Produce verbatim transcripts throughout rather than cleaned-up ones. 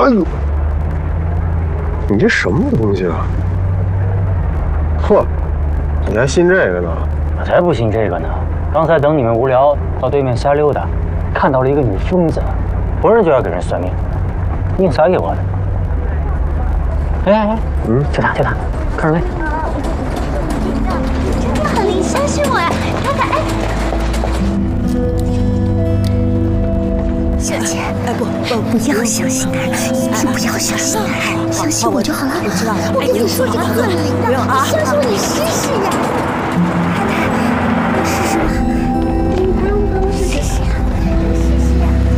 哎呦，你这什么东西啊？嚯，你还信这个呢？ 我才不信这个呢！刚才等你们无聊，到对面瞎溜达，看到了一个女疯子，逢人就要给人算命，硬塞给我的。哎哎哎，嗯，就他就他，看着没？ 真的很灵，相信我呀！看看，哎。 小姐，哎不不，不要相信他，你就不要相信他，相信我就好了。我知道了，我跟你说这个很灵的，不用啊，相信我，你试试呀。看看，试试吧。你帮帮我试试呀，试试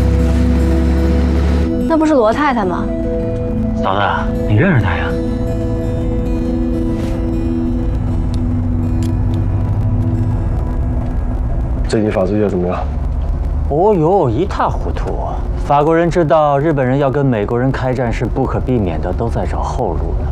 呀。 那不是罗太太吗？ 嫂子，你认识她呀？ 最近法租界怎么样？ 哦呦，一塌糊涂！法国人知道日本人要跟美国人开战是不可避免的，都在找后路呢。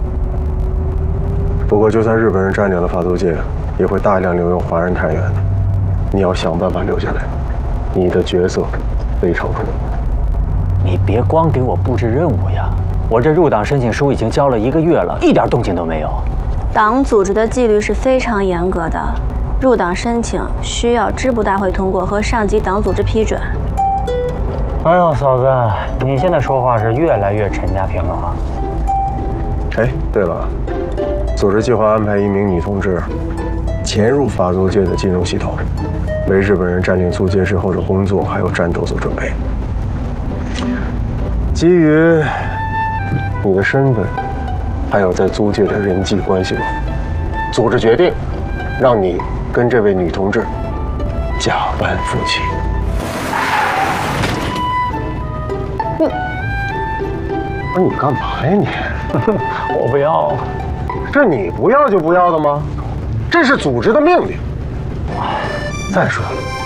不过，就算日本人占领了法租界，也会大量留用华人探员的。你要想办法留下来，你的角色非常重要。 你别光给我布置任务呀！我这入党申请书已经交了一个月了，一点动静都没有。 党组织的纪律是非常严格的。 入党申请需要支部大会通过和上级党组织批准。 哎呦，嫂子，你现在说话是越来越陈家平了啊！ 哎，对了，组织计划安排一名女同志潜入法租界的金融系统，为日本人占领租界之后的工作还有战斗做准备。基于你的身份，还有在租界的人际关系网，组织决定让你。 跟这位女同志假扮夫妻。嗯，不是你干嘛呀你？ 我不要。 这你不要就不要的吗？这是组织的命令。再说了，